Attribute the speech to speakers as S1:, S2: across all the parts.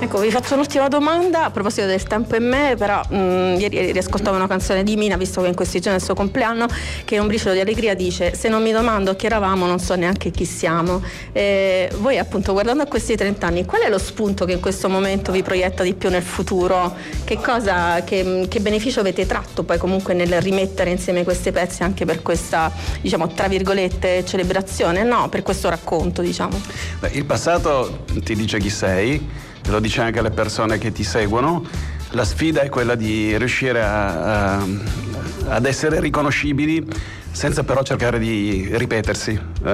S1: Ecco, vi faccio un'ultima domanda a proposito del tempo e me, però ieri riascoltavo una canzone di Mina, visto che in questi giorni è il suo compleanno, che un briciolo di allegria dice: se non mi domando chi eravamo non so neanche chi siamo. Voi appunto, guardando a questi 30 anni, qual è lo spunto che in questo momento vi proietta di più nel futuro? Che beneficio avete tratto poi comunque nel rimettere insieme questi pezzi anche per questa, diciamo, tra virgolette, celebrazione, no? Per questo racconto, diciamo.
S2: Beh, il passato ti dice chi sei, lo dice anche alle persone che ti seguono. La sfida è quella di riuscire ad essere riconoscibili senza però cercare di ripetersi.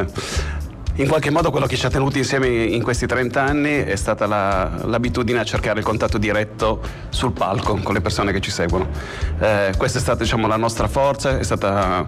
S2: In qualche modo quello che ci ha tenuti insieme in questi 30 anni è stata l'abitudine a cercare il contatto diretto sul palco con le persone che ci seguono. Questa è stata, diciamo, la nostra forza, è stata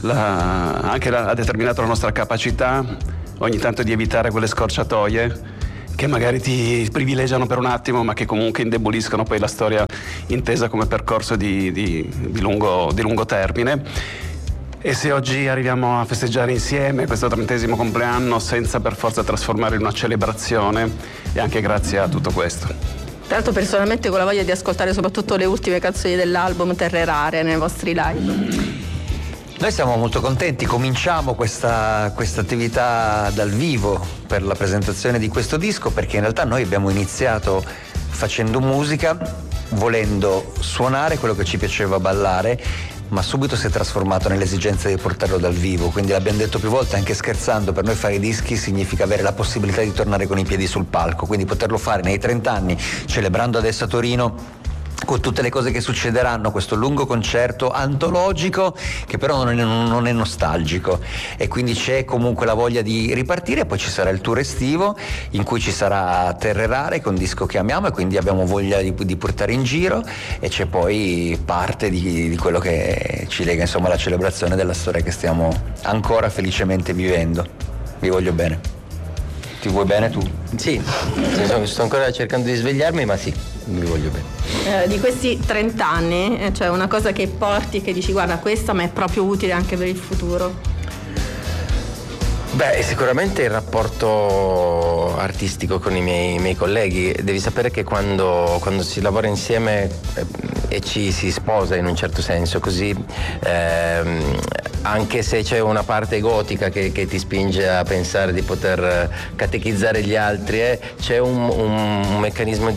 S2: ha determinato la nostra capacità ogni tanto di evitare quelle scorciatoie che magari ti privilegiano per un attimo, ma che comunque indeboliscono poi la storia intesa come percorso di lungo termine. E se oggi arriviamo a festeggiare insieme questo 30° compleanno senza per forza trasformarlo in una celebrazione, è anche grazie a tutto questo.
S1: Tra l'altro, personalmente, con la voglia di ascoltare soprattutto le ultime canzoni dell'album Terre Rare nei vostri live.
S3: Noi siamo molto contenti, cominciamo questa attività dal vivo per la presentazione di questo disco, perché in realtà noi abbiamo iniziato facendo musica, volendo suonare quello che ci piaceva ballare, ma subito si è trasformato nell'esigenza di portarlo dal vivo, quindi l'abbiamo detto più volte anche scherzando, per noi fare i dischi significa avere la possibilità di tornare con i piedi sul palco, quindi poterlo fare nei 30 anni, celebrando adesso a Torino con tutte le cose che succederanno, questo lungo concerto antologico che però non è nostalgico, e quindi c'è comunque la voglia di ripartire. Poi ci sarà il tour estivo in cui ci sarà Terre Rare, che è un disco che amiamo e quindi abbiamo voglia di portare in giro, e c'è poi parte di quello che ci lega, insomma, alla celebrazione della storia che stiamo ancora felicemente vivendo. Vi voglio bene. Ti vuoi bene tu?
S4: Sì, sto ancora cercando di svegliarmi, ma sì, mi voglio bene.
S1: Di questi 30 anni, cioè una cosa che porti, che dici guarda, questa mi è proprio utile anche per il futuro?
S4: Beh, sicuramente il rapporto artistico con i miei colleghi. Devi sapere che quando si lavora insieme e ci si sposa in un certo senso, così anche se c'è una parte egotica che ti spinge a pensare di poter catechizzare gli altri, c'è un meccanismo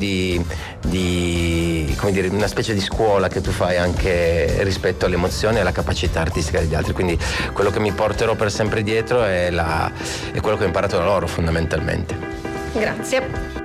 S4: come dire, una specie di scuola che tu fai anche rispetto alle emozioni e alla capacità artistica degli altri. Quindi quello che mi porterò per sempre dietro è quello che ho imparato da loro, fondamentalmente.
S1: Grazie.